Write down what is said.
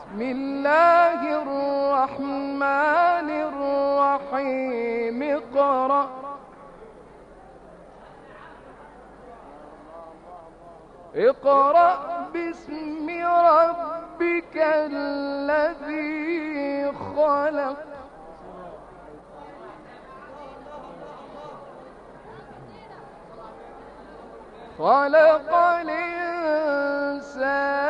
بسم الله الرحمن الرحيم اقرأ باسم ربك الذي خلق خلق الإنسان